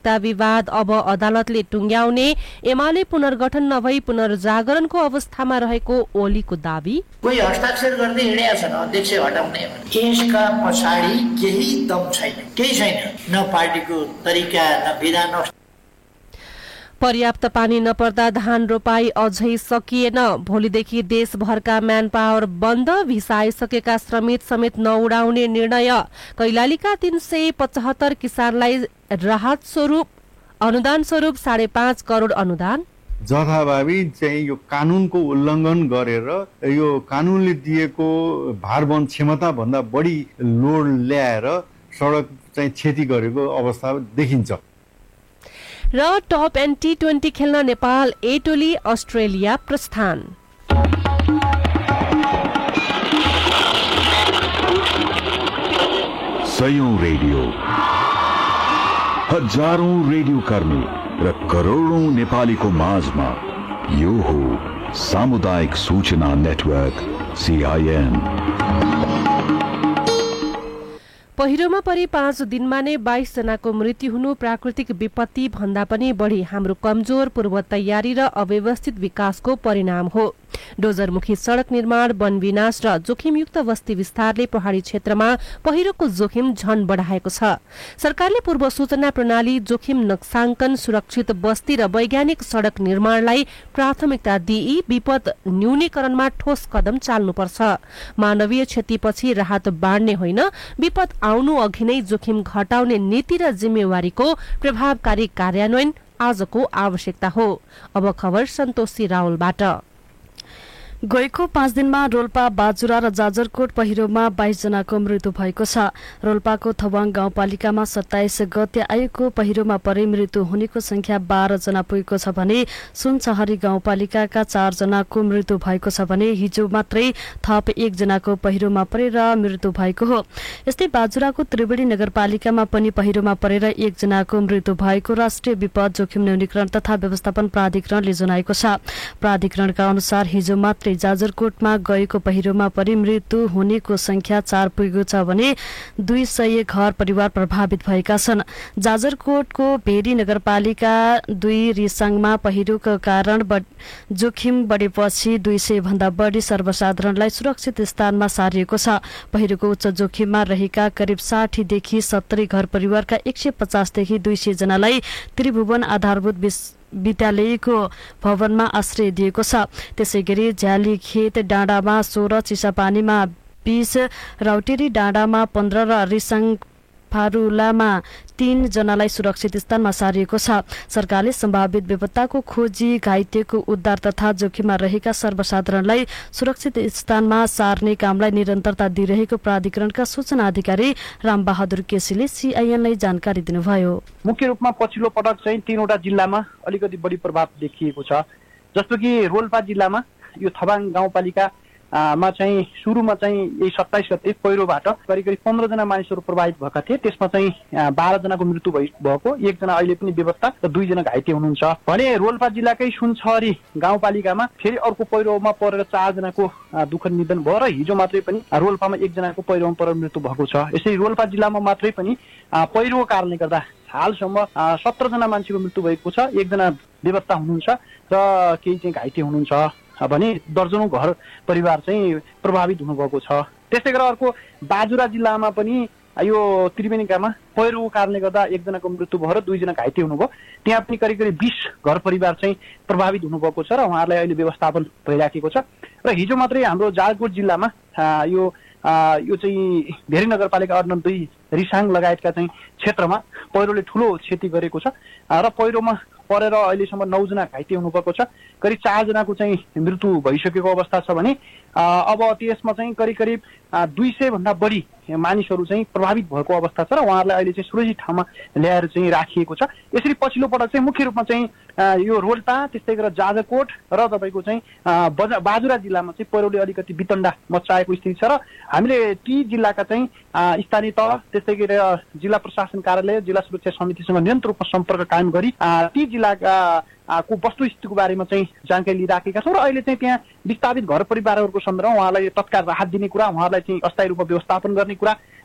नागरिकता विवाद अब अदालतले टुङ्ग्याउने, एमाले पुनर्गठन नभई पुनर्जागरणको अवस्थामा रहेको ओलीको दावी। कोही हस्ताक्षर गर्दै हिँडेका छन् अध्यक्ष हटाउने, यसका पछाडि केही दम छैन, केही छैन, न पार्टीको तरिका न विधान। पर्याप्त पानी नपर्दा धान रोपाई अझै सकिएन। भोलिदेखि देशभरका म्यान पावर बन्द, भिसा आइसकेका श्रमिक समेत नउडाउने निर्णय। कैलालीका 375 किसानलाई राहत स्वरूप अनुदान स्वरूप 5.5 करोड अनुदान। जथाभावी चाहिँ यो कानुनको उल्लङ्घन गरेर यो कानुनले दिएको भारवहन क्षमता भन्दा बढी लोड ल्याएर सडक चाहिँ क्षति गरेको अवस्था देखिन्छ। र टप एन्ड T20 खेल्न नेपाल ए टोली अस्ट्रेलिया प्रस्थान। सयौं रेडियो, हजारौं रेडियो कर्मी र करोडौं नेपालीको माझमा यो हो सामुदायिक सूचना नेटवर्क CIN। पहिरोमा परि 5 दिनमा नै 22 जनाको मृत्यु हुनु प्राकृतिक विपत्ति भन्दा पनि बढी हाम्रो कमजोर पूर्व तयारी र अव्यवस्थित विकासको परिणाम हो। डोजरमुखी सड़क निर्माण, वन विनाश र जोखिमयुक्त बस्ती विस्तारले पहाड़ी क्षेत्रमा पहिरोको जोखिम झन बढाएको छ। सरकारले पूर्व सूचना प्रणाली, जोखिम नक्साङ्कन, सुरक्षित बस्ती र वैज्ञानिक सड़क निर्माणलाई प्राथमिकता दिई विपद न्यूनीकरणमा ठोस कदम चाल्नुपर्छ। मानवीय क्षतिपछि राहत बाँड्ने होइन, विपद आउनु अघि नै जोखिम घटाउने नीति र जिम्मेवारीको प्रभावकारी कार्यान्वयन आजको आवश्यकता हो। अब खबर सन्तोषी रावलबाट। गएको 5 दिनमा रोल्पा, बाजुरा र जाजरकोट पहिरोमा 22 जनाको मृत्यु भएको छ। रोल्पाको थवाङ गाउँपालिकामा 27 गते आएको पहिरोमा परि मृत्यु हुनेको संख्या 12 जना पुगेको छ भने सुनसहरी गाउँपालिकाका 4 जनाको मृत्यु भएको छ भने हिजो मात्रै थप 1 जनाको पहिरोमा परेर मृत्यु भएको हो। यस्तै बाजुराको त्रिवेणी नगरपालिकामा पनि पहिरोमा परेर 1 जनाको मृत्यु भएको राष्ट्रिय विपद जोखिम न्यूनीकरण तथा व्यवस्थापन प्राधिकरणले जनाएको छ। प्राधिकरणका अनुसार हिजो मात्रै जाजरकोटमा गएको पहिरोमा परि मृत्यु हुनेको संख्या 4 पुगेको छ भने 200 घर परिवार प्रभावित भएका छन्। जाजरकोटको भेरी नगरपालिका 2 रिसाङमा पहिरोको कारण जोखिम बढेपछि 200 भन्दा बढी सर्वसाधारणलाई सुरक्षित स्थानमा सारिएको छ। पहिरोको उच्च जोखिममा रहेका करिब 60 देखि 70 घर परिवारका 150 देखि 200 जनालाई त्रिभुवन आधारभूत विद्यालयको भवनमा आश्रय दिएको छ। त्यसैगरी झ्याली खेत डाँडामा 16, चिसापानीमा 20, राउटेरी डाँडामा 15 र रिसाङ फारुलामा 3 जनालाई सुरक्षित स्थानमा सारिएको छ। सरकारले सम्भावित बेपत्ताको खोजी, घाइतेको उद्धार तथा जोखिममा रहेका सर्वसाधारणलाई सुरक्षित स्थानमा सार्ने कामलाई निरन्तरता दिइरहेको प्राधिकरणका सूचना अधिकारी रामबहादुर केसीले CIN-लाई जानकारी दिनुभयो। मुख्य रूपमा पछिल्लो पटक चाहिँ 3वटा जिल्लामा अलिकति बढी प्रभाव देखिएको छ। जस्तो कि रोल्पा जिल्लामा यो थबाङ गाउँपालिका मा चाहिँ सुरुमा चाहिँ यही 27 गते पहिरोबाट करिब 15 जना मानिसहरू प्रभावित भएका थिए। त्यसमा चाहिँ 12 जनाको मृत्यु भएको, 1 जना अहिले पनि बेपत्ता र 2 जना घाइते हुनुहुन्छ भने रोल्पा जिल्लाकै सुनसहरी गाउँपालिकामा फेरि अर्को पहिरोमा परेर 4 जनाको दुःखद निधन भयो र हिजो मात्रै पनि रोल्पामा 1 जनाको पहिरोमा परेर मृत्यु भएको छ। यसै रोल्पा जिल्लामा मात्रै पनि पहिरोको कारणले गर्दा हालसम्म 17 जना मान्छेको मृत्यु भएको छ, 1 जना बेपत्ता हुनुहुन्छ र केही चाहिँ घाइते हुनुहुन्छ भने दर्जनौं घर परिवार चाहिँ प्रभावित हुनुभएको छ। त्यसै गरेर अर्को बाजुरा जिल्लामा पनि यो त्रिवेणीकामा पहिरोको कारणले गर्दा 1 जनाको मृत्यु भयो र 2 जना घाइते हुनुभयो। त्यहाँ पनि करिब 20 घर परिवार चाहिँ प्रभावित हुनुभएको छ र उहाँहरूलाई अहिले व्यवस्थापन भइराखेको छ। र हिजो मात्रै हाम्रो जाजरकोट जिल्लामा यो चाहिँ भेरी नगरपालिका अर्न 2 रिसाङ लगायतका चाहिँ क्षेत्रमा पहिरोले ठूलो क्षति गरेको छ र पहिरोमा परेर अहिलेसम्म 9 जना घाइते हुनुभएको छ। करिब 4 जनाको चाहिँ मृत्यु भइसकेको अवस्था छ भने अब त्यसमा चाहिँ करिब 200 भन्दा बढी मानिसहरू चाहिँ प्रभावित भएको अवस्था छ र उहाँहरूलाई अहिले चाहिँ सुरक्षित ठाउँमा ल्याएर चाहिँ राखिएको छ। यसरी पछिल्लो पटक चाहिँ मुख्य रूपमा चाहिँ यो रोल्पा, त्यस्तै गरेर जाजरकोट र तपाईको चाहिँ बाजुरा जिल्लामा चाहिँ पहिरोले अलिकति वितण्डा मच्चाएको स्थिति छ र हामीले ती जिल्लाका चाहिँ स्थानीय तह, त्यस्तै गरेर जिल्ला प्रशासन कार्यालय, जिल्ला सुरक्षा समितिसँग निरन्तर रूपमा सम्पर्क कायम गरी ती जिल्लाका को वस्तुस्थितिको बारेमा चाहिँ जानकारी लिइराखेका छौँ र अहिले चाहिँ त्यहाँ विस्थापित घर परिवारहरूको सन्दर्भमा उहाँलाई तत्काल राहत दिने कुरा, उहाँहरूलाई चाहिँ अस्थायी रूपमा व्यवस्थापन गर्ने कुरा,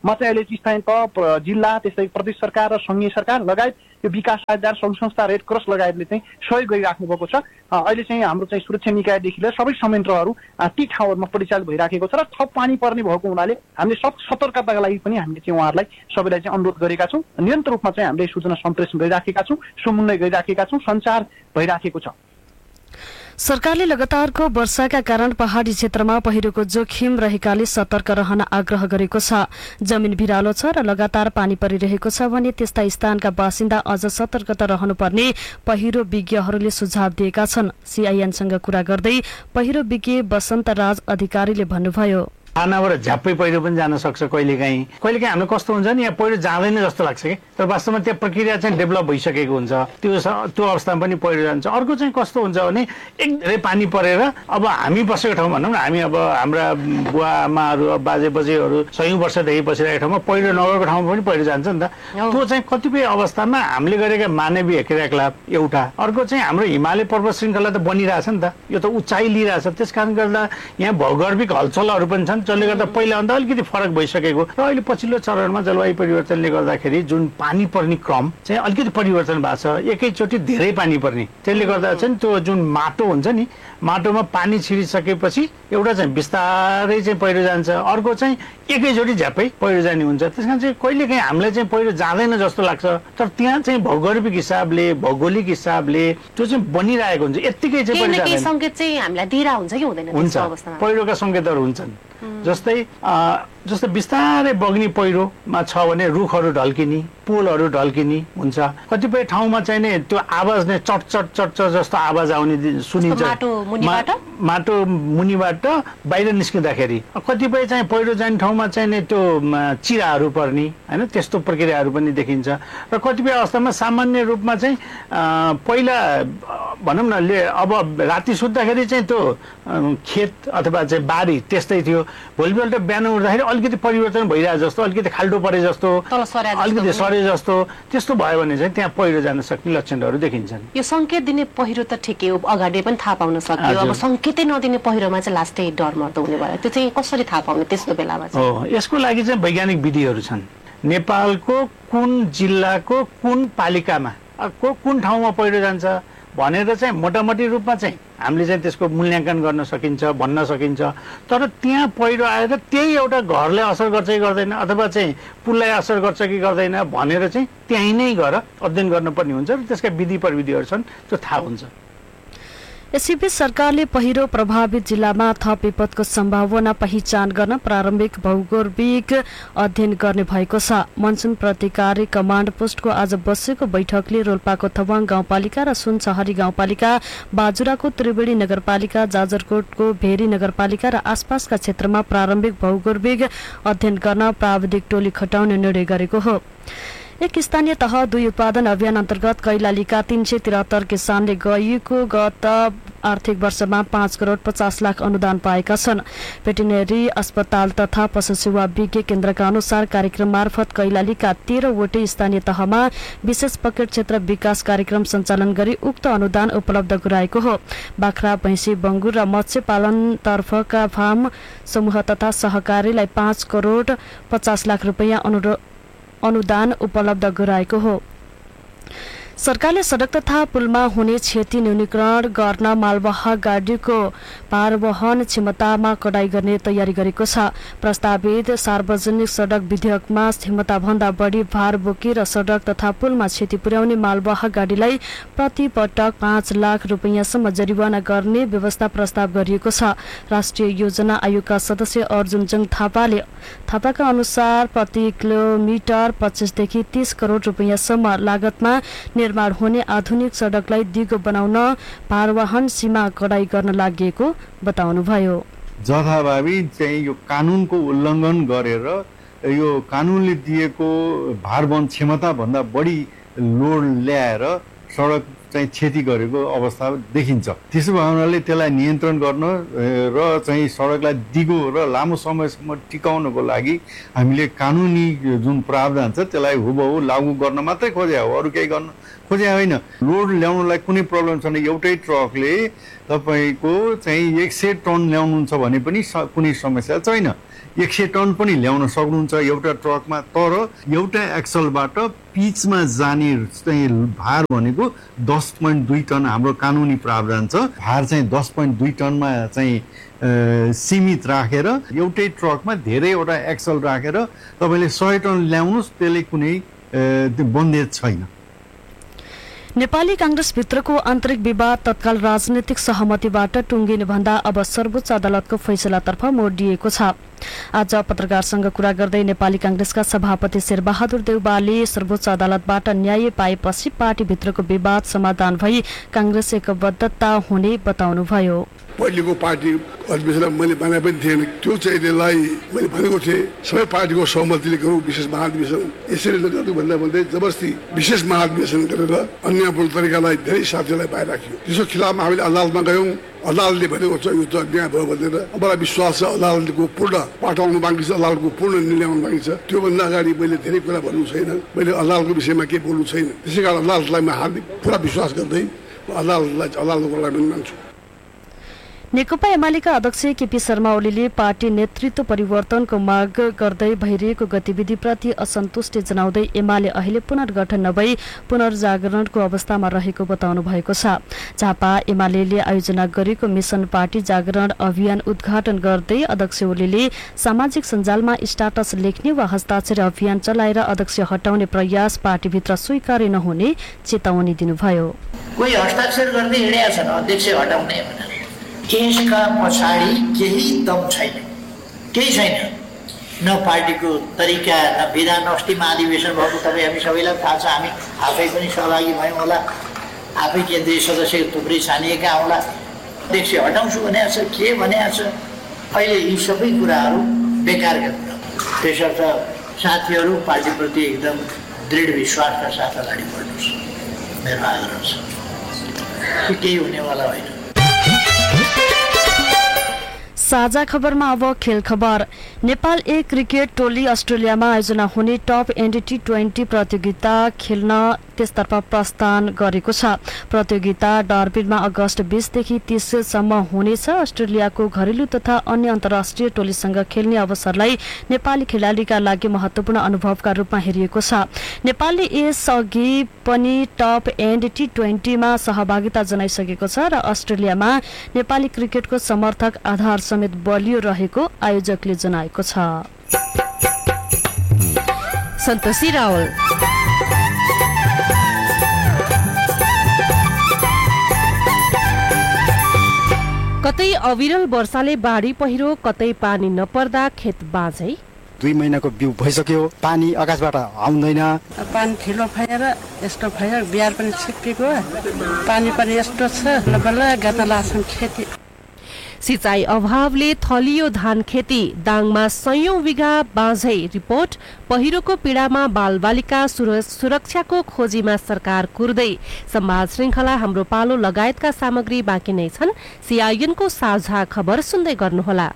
म चाहिँ अहिले स्थानीय तह जिल्ला त्यस्तै प्रदेश सरकार र सङ्घीय सरकार लगायत यो विकास साझेदार सङ्घ संस्था रेड क्रस लगायतले चाहिँ सहयोग गरिराख्नु भएको छ। अहिले चाहिँ हाम्रो चाहिँ सुरक्षा निकायदेखि लिएर सबै संयन्त्रहरू ती ठाउँहरूमा परिचालित भइराखेको छ र थप पानी पर्ने भएको हुनाले हामीले सतर्कताका लागि पनि हामीले चाहिँ उहाँहरूलाई सबैलाई चाहिँ अनुरोध गरेका छौँ। निरन्तर रूपमा चाहिँ हामीले सूचना सम्प्रेषण गरिराखेका छौँ, समन्वय गरिराखेका छौँ, सञ्चार भइराखेको छ। सरकारले लगातारको वर्षाका कारण पहाडी क्षेत्रमा पहिरोको जोखिम रहेकाले सतर्क रहन आग्रह गरेको छ। जमिन भिरालो छ र लगातार पानी परिरहेको छ भने त्यस्ता स्थानका बासिन्दा अझ सतर्कता रहनुपर्ने पहिरो विज्ञहरूले सुझाव दिएका छन्। सीआईएनसँग कुरा गर्दै पहिरो विज्ञ वसन्त राज अधिकारीले भन्नुभयो, खानाबाट झ्याप्पै पहिरो पनि जान सक्छ। कहिलेकाहीँ हामीलाई कस्तो हुन्छ नि, यहाँ पहिरो जाँदैन जस्तो लाग्छ कि, तर वास्तवमा त्यो प्रक्रिया चाहिँ डेभलप भइसकेको हुन्छ, त्यो अवस्थामा पनि पहिरो जान्छ। अर्को चाहिँ कस्तो हुन्छ भने एक धेरै पानी परेर अब हामी बसेको ठाउँ भनौँ न, हामी अब हाम्रा बुवा आमाहरू बाजे बजेहरू सयौँ वर्षदेखि बसिरहेको ठाउँमा पहिरो नगएको ठाउँमा पनि पहिरो जान्छ नि त। त्यो चाहिँ कतिपय अवस्थामा हामीले गरेका मानवीय क्रियाकलाप एउटा, अर्को चाहिँ हाम्रो हिमालय पर्वत श्रृङ्खला त बनिरहेछ नि त, यो त उचाइ लिइरहेछ। त्यस कारण गर्दा यहाँ भौगोलिक हलचलहरू पनि छन्, जसले गर्दा पहिलाभन्दा अलिकति फरक भइसकेको र अहिले पछिल्लो चरणमा जलवायु परिवर्तनले गर्दाखेरि जुन पानी पर्ने क्रम चाहिँ अलिकति परिवर्तन भएको छ। एकैचोटि धेरै पानी पर्ने, त्यसले गर्दा चाहिँ त्यो जुन माटो हुन्छ नि, माटोमा पानी छिरिसकेपछि एउटा चाहिँ बिस्तारै चाहिँ पहिरो जान्छ, अर्को चाहिँ एकैचोटि झ्याप्पै पहिरो जाने हुन्छ। त्यस कारण चाहिँ कहिलेकाहीँ हामीलाई चाहिँ पहिरो जाँदैन जस्तो लाग्छ, तर त्यहाँ चाहिँ भौगोलिक हिसाबले भौगोलिक हिसाबले त्यो चाहिँ बनिरहेको हुन्छ। यत्तिकै चाहिँ पहिरो जाँदैन, संकेत चाहिँ हामीलाई दिइरा हुन्छ कि हुँदैन? हुन्छ, पहिरोका संकेतहरू हुन्छन्। जस्तै बिस्तारै बग्ने पहिरोमा छ भने रुखहरू ढल्किने, पोलहरू ढल्किने हुन्छ। कतिपय ठाउँमा चाहिँ नि त्यो आवाज नै चट चट चट चट जस्तो आवाज आउने सुनिन्छ माटो मुनिबाट बाहिर निस्किँदाखेरि। कतिपय चाहिँ पहिरो जाने ठाउँमा चाहिँ नि त्यो चिराहरू पर्ने होइन, त्यस्तो प्रक्रियाहरू पनि देखिन्छ। र कतिपय अवस्थामा सामान्य रूपमा चाहिँ पहिला भनौँ न अब राति सुत्दाखेरि चाहिँ त्यो खेत अथवा चाहिँ बारी त्यस्तै थियो, भोलिपल्ट बिहान उठ्दाखेरि अलिकति परिवर्तन भइरहेको जस्तो, अलिकति खाल्डो परे जस्तो, अलिकति सरे जस्तो, त्यस्तो भयो भने चाहिँ त्यहाँ पहिरो जान सक्ने लक्षणहरू देखिन्छन्। यो संकेत दिने पहिरो त ठिकै हो, अगाडि पनि थाहा पाउन सक्यो। अब संकेतै नदिने पहिरोमा चाहिँ लास्टै डर मर्दो हुने भयो, त्यो चाहिँ कसरी थाहा पाउने त्यस्तो बेलामा चाहिँ? हो, यसको लागि चाहिँ वैज्ञानिक विधिहरू छन्। नेपालको कुन जिल्लाको कुन पालिकामा कुन ठाउँमा पहिरो जान्छ भनेर चाहिँ मोटामोटी रूपमा चाहिँ हामीले चाहिँ त्यसको मूल्याङ्कन गर्न सकिन्छ, भन्न सकिन्छ। तर त्यहाँ पहिरो आएर त्यही एउटा घरलाई असर गर्छ कि गर्दैन, अथवा चाहिँ पुललाई असर गर्छ कि गर्दैन भनेर चाहिँ त्यहीँ नै गएर अध्ययन गर्नुपर्ने हुन्छ र त्यसका विधि प्रविधिहरू छन्, त्यो थाहा हुन्छ। यसैबीच सरकारले पहिरो प्रभावित जिल्लामा थप विपदको सम्भावना पहिचान गर्न प्रारम्भिक भौगोलिक अध्ययन गर्ने भएको छ। मनसुन प्रतिकारी कमान्ड पोस्टको आज बसेको बैठकले रोल्पाको थवाङ गाउँपालिका र सुनसहरी गाउँपालिका, बाजुराको त्रिवेणी नगरपालिका, जाजरकोटको भेरी नगरपालिका र आसपासका क्षेत्रमा प्रारम्भिक भौगोलिक अध्ययन गर्न प्राविधिक टोली खटाउने निर्णय गरेको हो। एक स्थानीय तह 2 उत्पादन अभियान अन्तर्गत कैलालीका 373 किसानले गत आर्थिक वर्षमा 5 करोड 50 लाख अनुदान पाएका छन्। भेटेरिनरी अस्पताल तथा पशु सेवा विज्ञ केन्द्रका अनुसार कार्यक्रम मार्फत कैलालीका 13 वटै स्थानीय तहमा विशेष पकेट क्षेत्र विकास कार्यक्रम सञ्चालन गरी उक्त अनुदान उपलब्ध गराएको हो। बाख्रा, भैँसी, बङ्गुर र मत्स्य पालन तर्फका फार्म समूह तथा सहकारीलाई 5 करोड 50 लाख रुपैयाँ अनुदान उपलब्ध गराएको हो। सरकारले सडक तथा पुलमा हुने क्षति न्यूनीकरण गर्न मालवाहक गाडीको भारवहन क्षमतामा कडाई गर्ने तयारी गरेको छ। प्रस्तावित सार्वजनिक सडक विधेयकमा क्षमताभन्दा बढी भार बोकेर सडक तथा पुलमा क्षति पुर्याउने मालवाहक गाडीलाई प्रतिपटक 5 लाख रुपैयाँसम्म जरिवाना गर्ने व्यवस्था प्रस्ताव गरिएको छ। राष्ट्रिय योजना आयोगका सदस्य अर्जुन जङ थापाका अनुसार प्रति किलोमिटर 25 देखि 30 करोड रुपैयाँसम्म लागतमा निर्माण हुने आधुनिक सडकलाई दिगो बनाउन भारवाहन सीमा कडाई गर्न लागि बताउनुभयो। जथाभावी चाहिँ यो कानुनको उल्लङ्घन गरेर यो कानुनले दिएको भारवहन क्षमता भन्दा बढी लोड ल्याएर सडक चाहिँ क्षति गरेको अवस्था देखिन्छ। त्यसो भए हुनाले त्यसलाई नियन्त्रण गर्न र चाहिँ सडकलाई दिगो र लामो समयसम्म टिकाउनको लागि हामीले कानुनी जुन प्रावधान छ त्यसलाई हुबहु लागू गर्न मात्रै खोजे हो, अरू केही गर्न खोजे होइन। लोड ल्याउनलाई कुनै प्रब्लम छैन। एउटै ट्रकले तपाईँको चाहिँ 100 टन ल्याउनुहुन्छ भने पनि कुनै समस्या छैन। 100 टन पनि ल्याउन सक्नुहुन्छ एउटा ट्रकमा। तर एउटा एक्सलबाट पिचमा जाने चाहिँ भार भनेको 10.2 टन हाम्रो कानुनी प्रावधान छ। भार चाहिँ 10.2 टनमा चाहिँ सीमित राखेर एउटै ट्रकमा धेरैवटा एक्सल राखेर तपाईँले 100 टन ल्याउनुहोस्, त्यसले कुनै बन्देज छैन। नेपाली कांग्रेसभित्रको आन्तरिक विवाद तत्काल राजनीतिक सहमतिबाट टुङ्गिने भन्दा अब सर्वोच्च अदालतको फैसलातर्फ मोडिएको छ। आज पत्रकारसँग कुरा गर्दै नेपाली कांग्रेसका सभापति शेरबहादुर देउवाले सर्वोच्च अदालतबाट न्याय पाएपछि पार्टीभित्रको विवाद समाधान भई कांग्रेस एकबद्धता हुने बताउनुभयो। पहिलेको पार्टी अधिवेशनमा मैले भने पनि थिएन, त्यो चाहिँ यसलाई मैले भनेको थिएँ सबै पार्टीको सहमतिले गरौँ विशेष महाधिवेशन। यसरी नगर्नु भन्दा भन्दै जबरजस्ती विशेष महाधिवेशन गरेर अन्य तरिकालाई धेरै साथीहरूलाई बाहिर राख्यो। त्यसको खिलाफमा हामीले अदालतमा गयौँ। अदालतले भनेको छ यो त अन्याय भयो भनेर। मलाई विश्वास छ अदालतको पूर्ण पाठाउनु बाँकी छ, अदालतको पूर्ण निर्णय आउनु बाँकी छ। त्योभन्दा अगाडि मैले धेरै कुरा भन्नु छैन, मैले अदालतको विषयमा केही बोल्नु छैन। त्यसै कारण अदालतलाई म हार्दिक पुरा विश्वास गर्दै अदालतको लागि मान्छु। नेकपा एमालेका अध्यक्ष केपी शर्मा ओलीले पार्टी नेतृत्व परिवर्तनको माग गर्दै भइरहेको गतिविधिप्रति असन्तुष्टि जनाउँदै एमाले अहिले पुनर्गठन नभई पुनर्जागरणको अवस्थामा रहेको बताउनु भएको छ। झापा एमालेले आयोजना गरेको मिशन पार्टी जागरण अभियान उद्घाटन गर्दै अध्यक्ष ओलीले सामाजिक सञ्जालमा स्टाटस लेख्ने वा हस्ताक्षर अभियान चलाएर अध्यक्ष हटाउने प्रयास पार्टीभित्र स्वीकार्य नहुने चेतावनी दिनुभयो। कोही हस्ताक्षर गर्दै हिँडेका छन् अध्यक्ष हटाउने भनेर, यसका पछाडि केही दम छैन, केही छैन। न पार्टीको तरिका, न विधान। अस्ति महाधिवेशन भएको तपाईँ हामी सबैलाई थाहा छ। हामी आफै पनि सहभागी भयौँ होला, आफै केन्द्रीय सदस्य थुप्रै छानिएका होला। अध्यक्ष हटाउँछु भनेको छ, के भनेको छ। अहिले यी सबै कुराहरू बेकारका कुरा। त्यसर्थ साथीहरू पार्टीप्रति एकदम दृढ विश्वासका साथ अगाडि बढ्नुहोस्, मेरो आग्रह छ। केही हुनेवाला होइन। साझा खबरमा अब खेल खबर। नेपाल ए क्रिकेट टोली अस्ट्रेलियामा आयोजना हुने टप एन्ड T20 प्रतियोगिता खेल्न त्यसतर्फ प्रस्थान गरेको छ। प्रतियोगिता डार्बिनमा अगस्त 20 देखि 30 सम्म हुनेछ। अस्ट्रेलियाको घरेलु तथा अन्य अन्तर्राष्ट्रिय टोलीसँग खेल्ने अवसरलाई नेपाली खेलाडीका लागि महत्वपूर्ण अनुभवका रूपमा हेरिएको छ। नेपालले यसअघि पनि टप एन्ड T20 मा सहभागिता जनाइसकेको छ र अस्ट्रेलियामा नेपाली क्रिकेटको समर्थक आधार समेत बलियो रहेको आयोजकले जनाएको छ। सन्तोषी रावल। कतै अविरल वर्षाले बाढी पहिरो, कतै पानी नपर्दा खेत बाँझै। 2 महिनाको बिउ भइसक्यो, पानी आकाशबाट आउँदैन। पानी ठिलो भएर यस्तो भयो, बिहार पनि छिप्पिएको, पानी पनि यस्तो छ, बल्ल गर्न लाग्छन् खेती। सिंचाई अभावले थलियो धान खेती, दाङमा 100औं बिघा बाँझै। रिपोर्ट। पहिरोको पीडामा बालबालिका सुरक्षाको खोजीमा सरकार कुर्दै। संवाद श्रृंखला हाम्रो पालो लगायतका सामग्री बाँकी नै छन्। CIN को साझा खबर सुन्दै गर्नुहोला।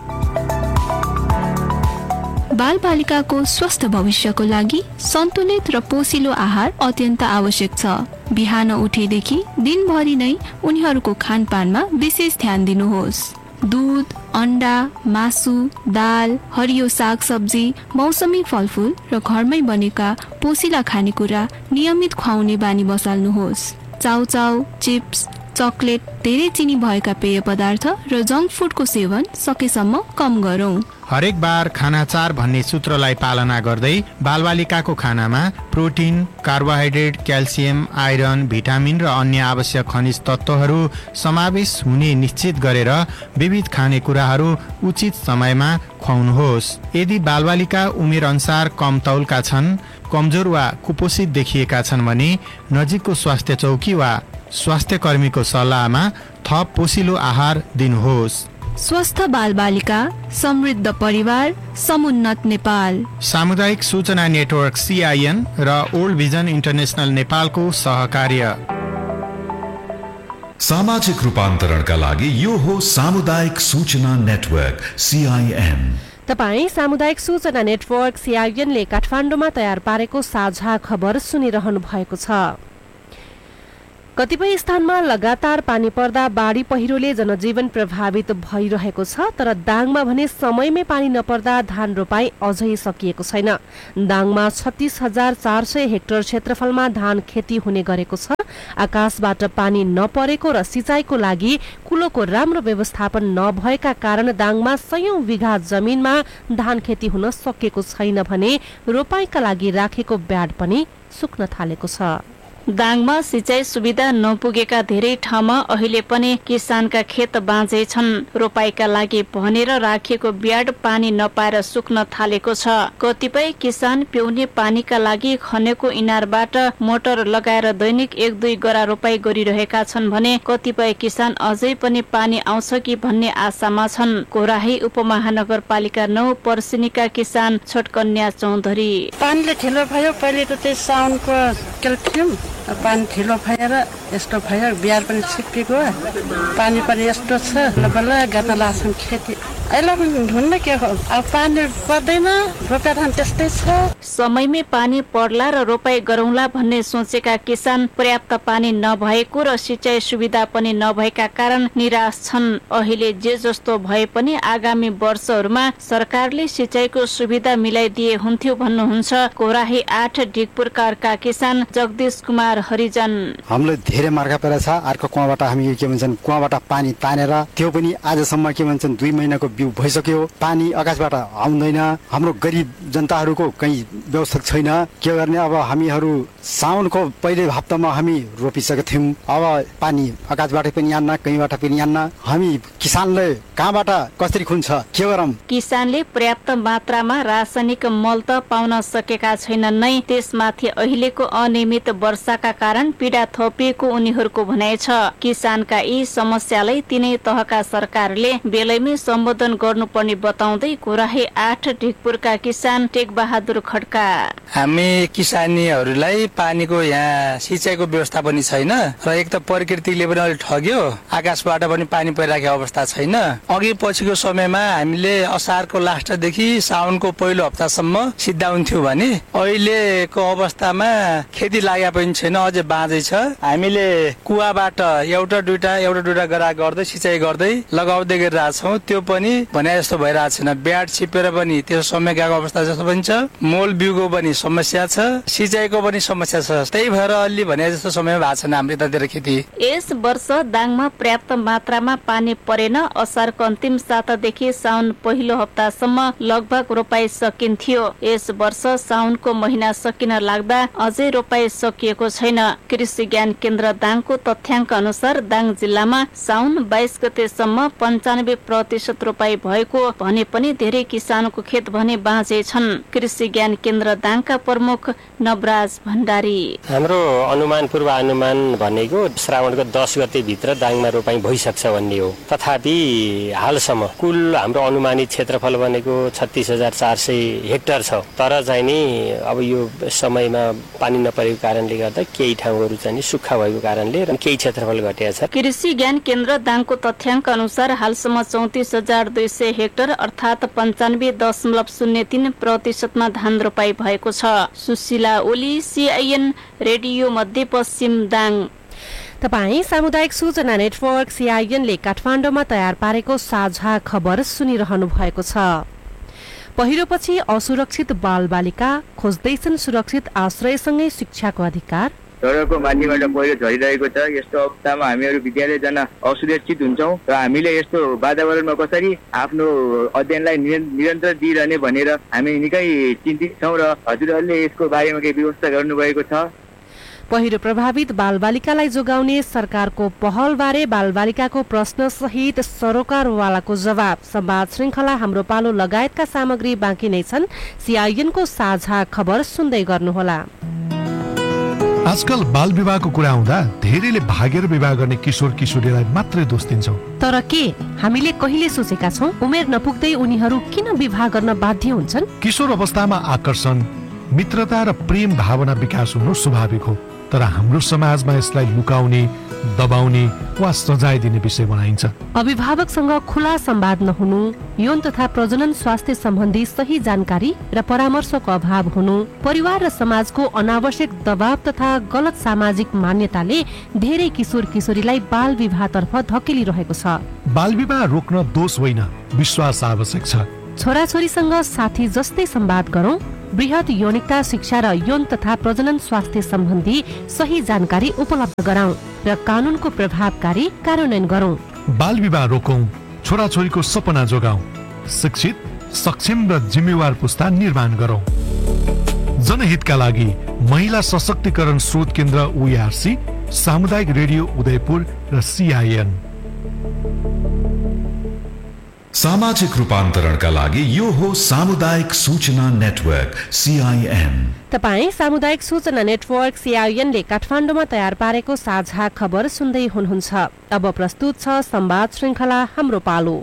बालबालिकाको स्वस्थ भविष्यको लागि सन्तुलित र पोषिलो आहार अत्यन्त आवश्यक छ। बिहान उठेदेखि दिनभरि नै उनीहरूको खानपानमा विशेष ध्यान दिनुहोस्। दूध, अण्डा, मासु, दाल, हरियो सागसब्जी, मौसमी फलफूल र घरमै बनेका पोषिला खानेकुरा नियमित खुवाउने बानी बसाल्नुहोस्। चाउचाउ, चिप्स, चकलेट, धेरै चिनी भएका पेय पदार्थ र जङ्क फुडको सेवन सकेसम्म कम गरौँ। हरेक बार खाना 4 भन्ने सूत्रलाई पालना गर्दै बालबालिकाको खानामा protein, carbohydrate, calcium, iron, vitamin र अन्य आवश्यक खनिज तत्त्वहरू समावेश हुने निश्चित गरेर विविध खानेकुराहरू उचित समयमा खुवाउनुहोस्। यदि बालबालिका उमेर अनुसार कम तौलका छन्, कमजोर वा कुपोषित देखिएका छन् भने नजिकको स्वास्थ्य चौकी वा स्वास्थ्य कर्मीको सल्लाहमा थप पोषिलो आहार दिनुहोस्। स्वस्थ बालबालिका, समृद्ध परिवार, समुन्नत नेपाल। सामुदायिक सूचना नेटवर्क CIN र ओल्ड भिजन इन्टरनेशनल नेपालको सहकार्य। सामाजिक रूपान्तरणका लागि यो हो सामुदायिक सूचना नेटवर्क CIN। तपाई सामुदायिक सूचना नेटवर्क CIN ले काठमाडौँमा तयार पारेको साझा खबर सुनिरहनु भएको छ। कतिपय स्थानमा लगातार पानी पर्दा बाढी पहिरोले जनजीवन प्रभावित भइरहेको छ, तर दाङमा भने समयमै पानी नपर्दा धान रोपाई अझै सकिएको छैन। दाङमा 36,400 हेक्टर क्षेत्रफलमा धान खेती हुने गरेको छ। आकाशबाट पानी नपरेको र सिंचाइको लागि कुलोको राम्रो व्यवस्थापन नभएका कारण दाङमा 100औं बिघा जमिनमा धान खेती हुन सकेको छैन भने रोपाईका लागि राखेको ब्याड पनि सुक्न थालेको छ। दाङमा सिंचाइ सुविधा नपुगेका धेरै ठाउँमा अहिले पनि किसानका खेत बाँझै छन्। रोपाईका लागि भनेर राखिएको ब्याड पानी नपाएर सुक्न थालेको छ। कतिपय किसान पिउने पानीका लागि खनेको इनारबाट मोटर लगाएर दैनिक 1-2 गरा रोपाई गरिरहेका छन् भने कतिपय किसान अझै पनि पानी आउँछ कि भन्ने आशामा छन्। कोराही उपमहानगरपालिका 9 पर्सिनीका किसान छोटकन्या चौधरी। पानीले ढिलो भयो, पहिले त त्यही साउनको केल्थियम पानी ढिलो भएर यस्तो भयो, बिहार पनि छिप्पिएको, पानी पनि यस्तो छ, बल्ल गर्न लाग्छन् खेती। अहिले पनि ढुन्न के हो, अब पानी पर्दैन, रोपा धान त्यस्तै छ। समयमै पानी पर्ला र रोपाई गरौँला भन्ने सोचेका किसान पर्याप्त पानी नभएको र सिंचाइ सुविधा पनि नभएका कारण निराश छन्। अहिले जे जस्तो भए पनि आगामी वर्षहरूमा सरकारले सिंचाइको सुविधा मिलाइदिए हुन्थ्यो भन्नुहुन्छ कोराही 8 डिगपुरका किसान जगदीश कुमार हरिजन। हामीलाई धेरै मार्का परेको छ। अर्को कुवाबाट हामी के भन्छन् कुवाबाट पानी तानेर त्यो पनि आजसम्म के भन्छन् 2 महिनाको बिउ भइसक्यो, पानी आकाशबाट आउँदैन। हाम्रो गरिब जनताहरूको कहीँ व्यवस्था छैन, के गर्ने। अब हामीहरू साउनको पहिले हप्तामा हामी रोपिसकेका थियौँ, अब पानी आकाशबाट पनि आन्न, कहीँबाट पनि आन्न। हामी किसानले कहाँबाट कसरी खुन्छ, के गरौँ। किसानले पर्याप्त मात्रामा रासायनिक मल त पाउन सकेका छैनन् नै, त्यसमाथि अहिलेको अनियमित वर्षाका कारण पीडा थपिएको उनीहरूको भनाइ छ। किसानका यी समस्यालाई तिनै तहका सरकारले बेलैमै सम्बोधन गर्नुपर्ने बताउँदै कोराही 8 ढिकपुरका किसान टेक बहादुर खड्का। हामी किसानीहरूलाई पानीको यहाँ सिंचाइको व्यवस्था पनि छैन र एक त प्रकृतिले पनि अलि ठग्यो, आकाशबाट पनि पानी परिरहेको अवस्था छैन। अघि पछिको समयमा हामीले असारको लास्टदेखि साउनको पहिलो हप्तासम्म सिद्धा हुन्थ्यो भने अहिलेको अवस्थामा खेती लागेको पनि छैन, अझै बाँझै छ। हामीले कुवाबाट एउटा दुईटा गरा गर्दै सिंचाइ गर्दै लगाउँदै गरिरहेछौँ, त्यो पनि भने जस्तो भइरहेको छैन। ब्याड छिपेर पनि त्यो समय गएको अवस्था जस्तो पनि छ। मोल बिउको पनि समस्या छ, सिंचाइको पनि समस्या छ। त्यही भएर अलि भने जस्तो समय भएको छैन हाम्रो यतातिर खेती। यस वर्ष दाङमा पर्याप्त मात्रामा पानी परेन। असारको अन्तिम सातादेखि साउन पहिलो हप्तासम्म लगभग रोपाई सकिन्थ्यो। यस वर्ष साउनको महिना सकिन लाग्दा अझै रोपाई सकिएको छैन। कृषि ज्ञान केन्द्र दाङको तथ्याङ्क अनुसार दाङ जिल्लामा साउन 22 गतेसम्म 95% रोपाई भएको भने पनि धेरै किसानको खेत भने बाँझे छन्। कृषि ज्ञान केन्द्र दाङका प्रमुख नवराज भण्डारी। हाम्रो अनुमान पूर्वानुमान भनेको श्रावणको 10 गते भित्र दाङमा रोपाई भइसक्छ भन्ने हो। तथापि हालसम्म कुल हाम्रो अनुमानित क्षेत्रफल भनेको 36,400 हेक्टर छ। तर चाहिँ नि अब यो समयमा पानी नपरेको कारणले गर्दा केही ठाउँहरू चाहिँ सुक्खा भएको कारणले र केही क्षेत्रफल घटेको छ। कृषि ज्ञान केन्द्र दाङको तथ्याङ्क अनुसार हालसम्म 34,200 हेक्टर अर्थात् 95.03% मा धान रोपाई भएको छ। सुशीला ओली, CIN रेडियो मध्यपश्चिम दाङ। तपाई सामुदायिक सूचना नेटवर्क CIN ले काठमाडौँमा तयार पारेको साझा खबर सुनिरहनु भएको छ। पहिरोपछि असुरक्षित बालबालिका खोज्दैछन् सुरक्षित आश्रयसँगै शिक्षाको अधिकार। सडकको माथिबाट पहिरो झरिरहेको छ। यस्तो अवस्थामा हामीहरू विद्यालय जान असुरक्षित हुन्छौँ र हामीले यस्तो वातावरणमा कसरी आफ्नो अध्ययनलाई निरन्तर दिइरहने भनेर हामी निकै चिन्तित छौँ र हजुरहरूले यसको बारेमा केही व्यवस्था गर्नुभएको छ। पहिरो प्रभावित बालबालिकालाई जोगाउने सरकारको पहलबारे बालबालिकाको प्रश्न सहित सरोकारवालाको जवाब, संवाद श्रृंखला हाम्रो पालो लगायतका सामग्री बाँकी नै छन्। CIN को साझा खबर सुन्दै गर्नुहोला। आजकल बाल विवाहको कुरा आउँदा धेरैले भागेर विवाह गर्ने किशोर किशोरीलाई मात्रै दोष दिन्छौँ। तर के हामीले कहिले सोचेका छौँ उमेर नपुग्दै उनीहरू किन विवाह गर्न बाध्य हुन्छन्? किशोर अवस्थामा आकर्षण, मित्रता र प्रेम भावना विकास हुनु स्वाभाविक हो, तर हाम्रो समाजमा यसलाई लुकाउने, दबाउने वा सजाय दिने विषय बनाइन्छ। अभिभावकसँग खुला संवाद नहुनु, यौन तथा प्रजनन स्वास्थ्य सम्बन्धी सही जानकारी र परामर्शको अभाव हुनु, परिवार र समाजको अनावश्यक दबाव तथा गलत सामाजिक मान्यताले धेरै किशोर किशोरीलाई बाल विवाहतर्फ धकेलिरहेको छ। बाल विवाह रोक्न दोष होइन, विश्वास आवश्यक छ। छोराछोरीसँग साथी जस्तै संवाद गरौं, बृहत यौनिकता शिक्षा र यौन तथा प्रजनन स्वास्थ्य सम्बन्धी सही जानकारी उपलब्ध गराउँ र कानूनको प्रभावकारी कार्यान्वयन गरौं। बाल विवाह रोकौं, छोराछोरीको सपना जोगाउँ, शिक्षित, सक्षम र जिम्मेवार पुस्ता निर्माण गरौं। जनहितका लागि महिला सशक्तिकरण स्रोत केन्द्र OARC, सामुदायिक रेडियो उदयपुर र CIN। सामाजिक रूपान्तरणका लागि यो हो सामुदायिक सूचना नेटवर्क CIN। तपाई सामुदायिक सूचना नेटवर्क CIN ले काठमाडौँमा तयार पारेको साझा खबर सुन्दै हुनुहुन्छ। अब प्रस्तुत छ संवाद श्रृंखला हाम्रो पालो।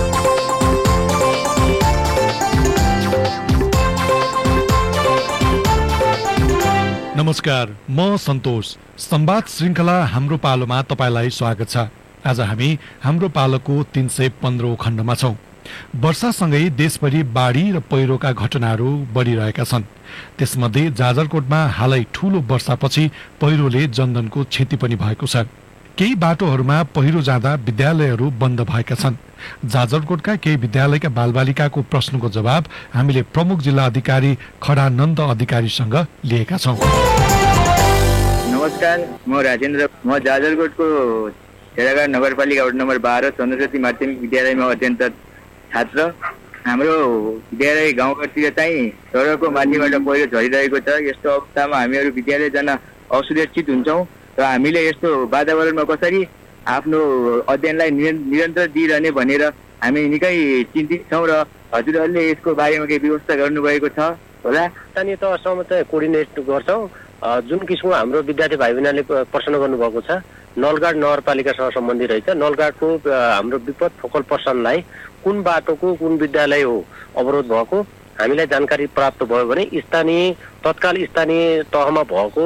नमस्कार, म सन्तोष। संवाद श्रृंखला हाम्रो पालोमा तपाईलाई स्वागत छ। आज हामी हाम्रो पालोको 315औं खण्डमा छौं। वर्षासँगै देशभरि बाढी र पहिरोका घटनाहरू बढिरहेका छन्। त्यसमध्ये जाजरकोटमा हालै ठूलो वर्षापछि पहिरोले जनधनको क्षति पनि भएको छ। केही बाटोहरूमा पहिरो जाँदा विद्यालयहरू बन्द भएका छन्। जाजरकोटका केही विद्यालयका बालबालिकाको प्रश्नको जवाब हामीले प्रमुख जिल्ला अधिकारी खडानन्द अधिकारीसँग लिएका छौं। नमस्कार, म राजेन्द्र। म जाजरकोटको खेडागाड नगरपालिका वडा नम्बर 12 चन्द्रज्योति माध्यमिक विद्यालयमा अध्ययनरत छात्र। हाम्रो विद्यालय गाउँघरतिर चाहिँ सडकको माथिबाट पहिरो झरिरहेको छ। यस्तो अवस्थामा हामीहरू विद्यालय जान असुरक्षित हुन्छौँ र हामीले यस्तो वातावरणमा कसरी आफ्नो अध्ययनलाई निरन्तर दिइरहने भनेर हामी निकै चिन्तित छौँ र हजुरहरूले यसको बारेमा केही व्यवस्था गर्नुभएको छ होला? स्थानीय तहसम्म चाहिँ कोर्डिनेट गर्छौँ। जुन किसिमको हाम्रो विद्यार्थी भाइ बहिनीले प्रश्न गर्नुभएको छ, नलगाड नगरपालिकासँग सम्बन्धी रहेछ। नलगाडको हाम्रो विपद फोकल पर्सनलाई कुन बाटोको कुन विद्यालय हो अवरोध भएको हामीलाई जानकारी प्राप्त भयो भने तत्काल स्थानीय तहमा भएको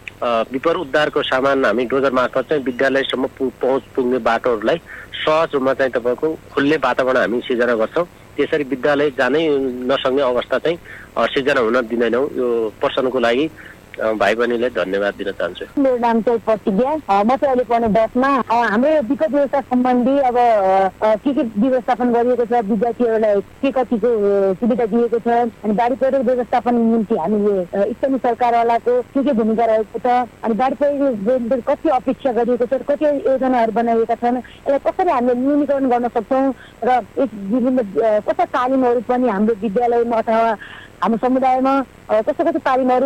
विपद उद्धारको सामान हामी डोजर मार्फत चाहिँ विद्यालयसम्म पहुँच पुग्ने बाटोहरूलाई सहज रूपमा चाहिँ तपाईँको खुल्ने वातावरण हामी सिर्जना गर्छौँ। त्यसरी विद्यालय जानै नसक्ने अवस्था चाहिँ सिर्जना हुन दिँदैनौँ। यो पर्सनको लागि भाइ बहिनीलाई धन्यवाद दिन चाहन्छु। मेरो नाम चाहिँ प्रतिज्ञा। म चाहिँ अहिले पढ्ने 10मा। हाम्रो विपद व्यवस्था सम्बन्धी अब के व्यवस्थापन गरिएको छ, विद्यार्थीहरूलाई के कतिको सुविधा दिएको छ, अनि बाढी पहिरो व्यवस्थापन निम्ति हामीले स्थानीय सरकारवालाको के भूमिका रहेको छ, अनि बाढी पहिरो कति अपेक्षा गरिएको छ, कति योजनाहरू बनाइएका छन्, यसलाई कसरी हामीले न्यूनीकरण गर्न सक्छौँ र यस विभिन्न कस्ता तालिमहरू पनि हाम्रो विद्यालयमा अथवा हाम्रो समुदायमा कस्तो तालिमहरू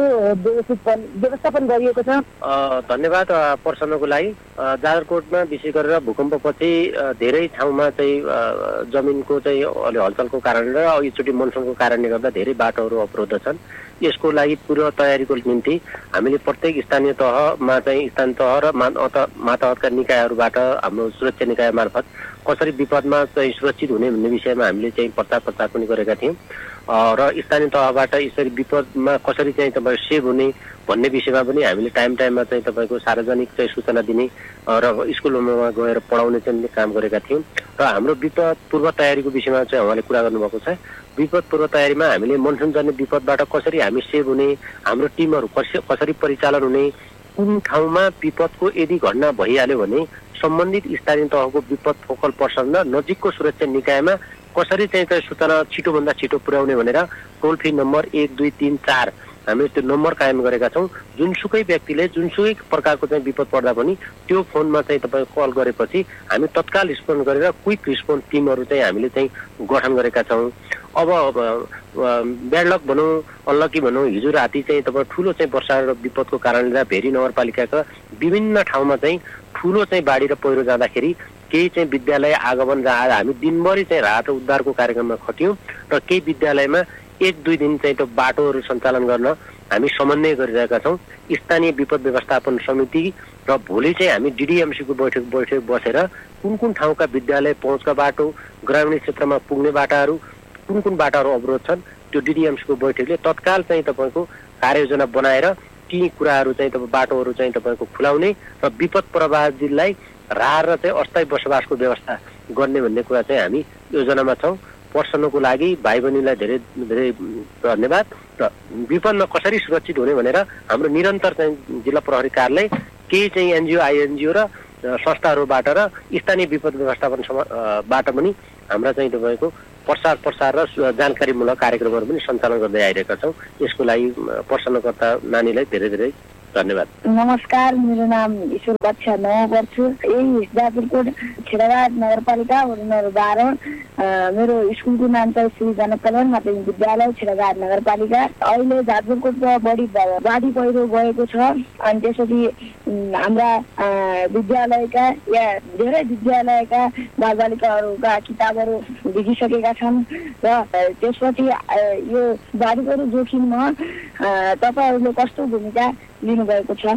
व्यवस्थापन गरिएको छ। धन्यवाद प्रश्नको लागि। जाजरकोटमा विशेष गरेर भूकम्पपछि धेरै ठाउँमा चाहिँ जमिनको चाहिँ अलि हलचलको कारणले र एकचोटि मनसुनको कारणले गर्दा धेरै बाटोहरू अवरुद्ध छन्। यसको लागि पूर्व तयारीको निम्ति हामीले प्रत्येक स्थानीय तहमा चाहिँ स्थानीय तह र मातहतका निकायहरूबाट हाम्रो सुरक्षा निकाय मार्फत कसरी विपदमा चाहिँ सुरक्षित हुने भन्ने विषयमा हामीले चाहिँ प्रचार पनि गरेका थियौँ र स्थानीय तहबाट यसरी विपदमा कसरी चाहिँ तपाईँ सेभ हुने भन्ने विषयमा पनि हामीले टाइममा चाहिँ तपाईँको सार्वजनिक चाहिँ सूचना दिने र स्कुलमा गएर पढाउने चाहिँ काम गरेका थियौँ र हाम्रो विपद पूर्व तयारीको विषयमा चाहिँ उहाँले कुरा गर्नुभएको छ। विपद पूर्व तयारीमा हामीले मनसुनजन्य विपदबाट कसरी हामी सेभ हुने, हाम्रो टिमहरू कसरी परिचालन हुने, कुन ठाउँमा विपदको यदि घटना भइहाल्यो भने सम्बन्धित स्थानीय तहको विपद फोकल पर्सन र नजिकको सुरक्षा निकायमा कसरी चाहिँ सूचना छिटोभन्दा छिटो पुर्याउने भनेर टोल फ्री नम्बर 1234 हामीले त्यो नम्बर कायम गरेका छौँ। जुनसुकै व्यक्तिले जुनसुकै प्रकारको चाहिँ विपद पर्दा पनि त्यो फोनमा चाहिँ तपाईँ कल गरेपछि हामी तत्काल रिस्पोन्ड गरेर क्विक रिस्पोन्स टिमहरू चाहिँ हामीले चाहिँ गठन गरेका छौँ। अब ब्याडलक भनौँ, अनलकी भनौँ, हिजो राति चाहिँ तपाईँ ठुलो चाहिँ वर्षा र विपदको कारणले भेरी नगरपालिकाका विभिन्न ठाउँमा चाहिँ ठुलो चाहिँ बाढी र पहिरो जाँदाखेरि केही चाहिँ विद्यालय आगमन जहाँ हामी दिनभरि चाहिँ राहत उद्धारको कार्यक्रममा खट्यौँ र केही विद्यालयमा 1-2 दिन चाहिँ त्यो बाटोहरू सञ्चालन गर्न हामी समन्वय गरिरहेका छौँ। स्थानीय विपद व्यवस्थापन समिति र भोलि चाहिँ हामी डिडिएमसीको बैठक बसेर कुन ठाउँका विद्यालय पहुँचका बाटो, ग्रामीण क्षेत्रमा पुग्ने बाटाहरू, कुन बाटाहरू अवरोध छन्, त्यो डिडिएमसीको बैठकले तत्काल चाहिँ तपाईँको कार्ययोजना बनाएर ती कुराहरू चाहिँ बाटोहरू चाहिँ तपाईँको खुलाउने र विपद प्रभावितलाई राहत र चाहिँ अस्थायी बसोबासको व्यवस्था गर्ने भन्ने कुरा चाहिँ हामी योजनामा छौँ। पर्सनको लागि भाइ बहिनीलाई धेरै धेरै धन्यवाद। र विपदमा कसरी सुरक्षित हुने भनेर हाम्रो निरन्तर चाहिँ जिल्ला प्रहरी कार्यालय, केही चाहिँ एनजिओ, आइएनजिओ र संस्थाहरूबाट र स्थानीय विपद व्यवस्थापनबाट पनि हाम्रा चाहिँ तपाईँको प्रसार र जानकारीमूलक कार्यक्रमहरू पनि सञ्चालन गर्दै आइरहेका छौँ। यसको लागि प्रश्नकर्ता नानीलाई धेरै धेरै धन्यवाद। नमस्कार, मेरो नाम ईश्वर कक्षा 9 पढ्छु। यही जाजरकोट छेडाबाद नगरपालिका वडा नम्बर 12। मेरो स्कुलको नाम चाहिँ श्री जनक कल्याण माध्यमिक विद्यालय छेडाबाद नगरपालिका। अहिले जाजरकोटमा बाढी पहिरो गएको छ अनि त्यसपछि हाम्रा विद्यालयका या धेरै विद्यालयका बालबालिकाहरूका किताबहरू भिजिसकेका छन् र त्यसपछि यो बाढी पहिरो जोखिममा तपाईँहरूले कस्तो भूमिका लिनुभएको छ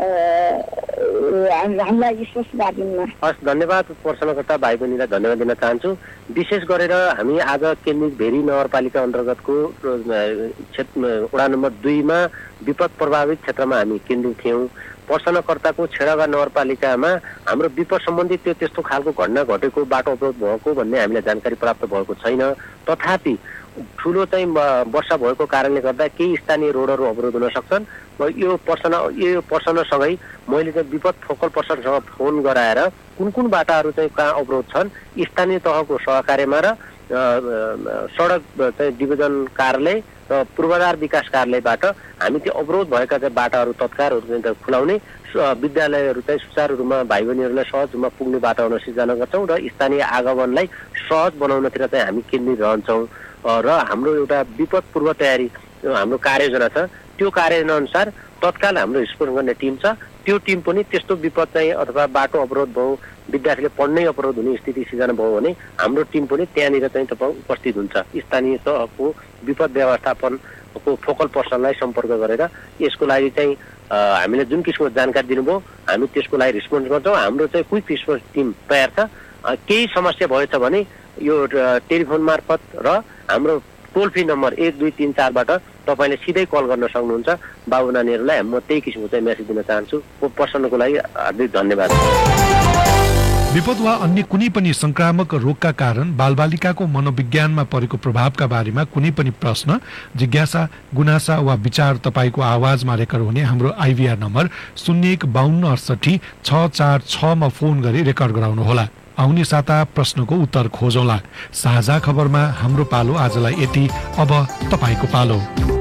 हामीलाई स्पष्ट गरिदिनुमा। हस्, धन्यवाद। प्रश्नकर्ता भाइ बहिनीलाई धन्यवाद दिन चाहन्छु। विशेष गरेर हामी आज केन्द्रित भेरी नगरपालिका अन्तर्गतको वडा नम्बर 2 मा विपद प्रभावित क्षेत्रमा हामी केन्द्रित थियौँ। प्रश्नकर्ताको छेडाबाद नगरपालिकामा हाम्रो विपद सम्बन्धी त्यस्तो खालको घटना घटेको, बाटो अवरोध भएको भन्ने हामीलाई जानकारी प्राप्त भएको छैन। तथापि ठुलो चाहिँ वर्षा भएको कारणले गर्दा केही स्थानीय रोडहरू अवरोध हुन सक्छन्। यो पर्सनसँगै मैले चाहिँ विपद फोकल पर्सनसँग फोन गराएर कुन बाटाहरू चाहिँ कहाँ अवरोध छन्, स्थानीय तहको सहकार्यमा र सडक चाहिँ डिभिजन कार्यालय र पूर्वाधार विकास कार्यालयबाट हामी त्यो अवरोध भएका चाहिँ बाटाहरू तत्कालहरू चाहिँ खुलाउने, विद्यालयहरू चाहिँ सुचारू रूपमा भाइ बहिनीहरूलाई सहज रूपमा पुग्ने बाटाहरू सिर्जना गर्छौँ र स्थानीय आगमनलाई सहज बनाउनतिर चाहिँ हामी केन्द्रित रहन्छौँ। र हाम्रो एउटा विपद पूर्व तयारी हाम्रो कार्ययोजना छ। त्यो कार्ययोजना अनुसार तत्काल हाम्रो रिस्पोन्स गर्ने टिम छ। त्यो टिम पनि त्यस्तो विपद चाहिँ अथवा बाटो अवरोध भयो, विद्यार्थीले पढ्नै अवरोध हुने स्थिति सिर्जना भयो भने हाम्रो टिम पनि त्यहाँनिर चाहिँ तपाईँ उपस्थित हुन्छ। स्थानीय तहको विपद व्यवस्थापनको फोकल पर्सनलाई सम्पर्क गरेर यसको लागि चाहिँ हामीले जुन किसिमको जानकारी दिनुभयो हामी त्यसको लागि रिस्पोन्स गर्छौँ। हाम्रो चाहिँ क्विक रिस्पोन्स टिम तयार छ। केही समस्या भएछ भने यो टेलिफोन मार्फत र हाम्रो टोल फ्री नम्बर 1234बाट तपाईँले सिधै कल गर्न सक्नुहुन्छ। बाबु नानीहरूलाई म त्यही किसिमको चाहिँ मेसेज दिन चाहन्छु। प्रश्नको लागि हार्दिक धन्यवाद। विपद वा अन्य कुनै पनि संक्रामक रोगका कारण बालबालिकाको मनोविज्ञानमा परेको प्रभावका बारेमा कुनै पनि प्रश्न, जिज्ञासा, गुनासा वा विचार तपाईँको आवाजमा रेकर्ड हुने हाम्रो आइभीआर नम्बर 015268 646 मा फोन गरी रेकर्ड गराउनुहोला। आउने साता प्रश्नको उत्तर खोजौँला। साझा खबरमा हाम्रो पालो आजलाई यति। अब तपाईँको पालो।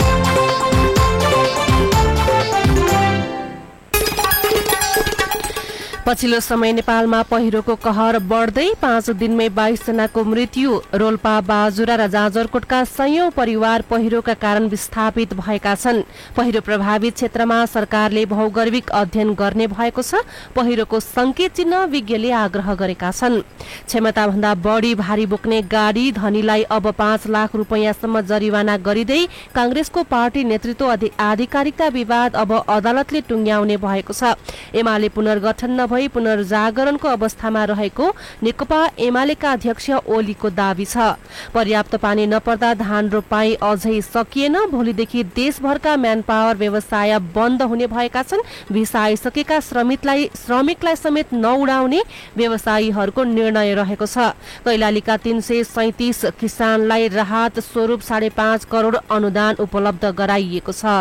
पछिल्लो समय नेपालमा पहिरोको कहर बढ्दै 5 दिनमै 22 जनाको मृत्यु। रोल्पा, बाजुरा र जाजरकोटका सयौं परिवार पहिरोका कारण विस्थापित भएका छन्। पहिरो प्रभावित क्षेत्रमा सरकारले भौगर्भिक अध्ययन गर्ने भएको छ। पहिरोको संकेत चिन्ह विज्ञले आग्रह गरेका छन्। क्षमताभन्दा बढी भारी बोक्ने गाडी धनीलाई अब 5 लाख रुपैयाँसम्म जरिवाना गरिँदै कांग्रेसको पार्टी नेतृत्व आधिकारिकता विवाद अब अदालतले टुङ्ग्याउने भएको छ। एमाले पुनर्गठन भई पुनर्जागरणको अवस्थामा रहेको नेकपा एमालेका अध्यक्ष ओलीको दावी छ। पर्याप्त पानी नपर्दा धान रोपाई अझै सकिएन। भोलिदेखि देशभरका म्यान पावर व्यवसाय बन्द हुने भएका छन्। भिसा आइसकेका श्रमिकलाई समेत नउडाउने व्यवसायीहरूको निर्णय रहेको छ। कैलालीका 337 किसानलाई राहत स्वरूप 5.5 करोड अनुदान उपलब्ध गराइएको छ।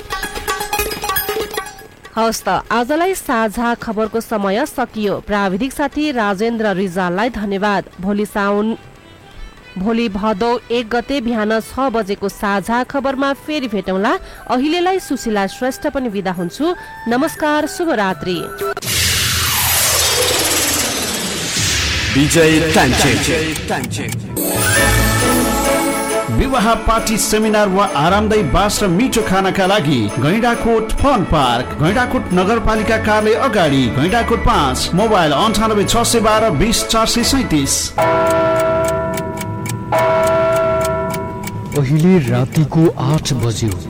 हवस् त, आजलाई साझा खबरको समय सकियो। प्राविधिक साथी राजेन्द्र रिजाललाई धन्यवाद। भोलि भदौ 1 गते बिहान 6 बजेको साझा खबरमा फेरि भेटौँला। अहिलेलाई सुशीला श्रेष्ठ पनि बिदा हुन्छु। नमस्कार, शुभरात्रि। विवाह, पार्टी, सेमिनार वा आरामदायी बास र मिठो खानाका लागि गैंडाकोट फन पार्क, गैंडाकोट नगरपालिका कार्यालय अगाडि, गैंडाकोट 5, मोबाइल 98 612 20 437। अहिले रातिको 8 बज्यो।